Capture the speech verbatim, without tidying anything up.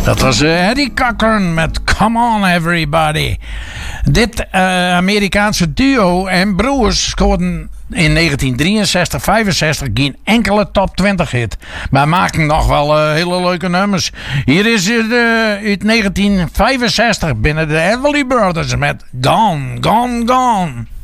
Dat was uh, Eddie Cochran met Come On Everybody. Dit uh, Amerikaanse duo en broers scoorden in negentien drieënzestig vijfenzestig geen enkele top twintig hit. Maar maakten nog wel uh, hele leuke nummers. Hier is het uh, uit negentien vijfenzestig binnen de Everly Brothers met Gone, Gone, Gone.